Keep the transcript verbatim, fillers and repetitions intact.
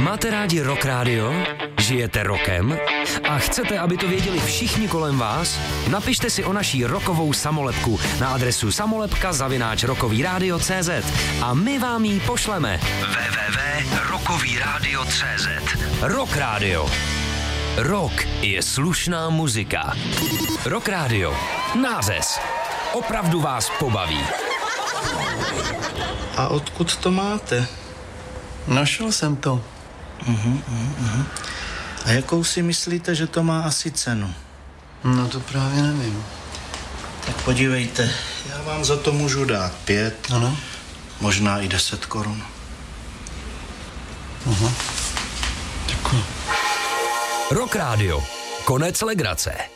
Máte rádi Rock Radio? Žijete rokem? A chcete, aby to věděli všichni kolem vás? Napište si o naší rokovou samolepku na adresu samolepka zavináč rokový rádio tečka cé zet a my vám ji pošleme. w w w tečka rokový rádio tečka cé zet. Rock Radio. Rock je slušná muzika. Rock Radio. Nářez. Opravdu vás pobaví. A odkud to máte? Našel jsem to. Uhum, uhum, uhum. A jakou si myslíte, že to má asi cenu? No to právě nevím. Tak podívejte, já vám za to můžu dát pět, Ano. možná i deset korun. Aha. Děkuji. Rock Radio. Konec legrace.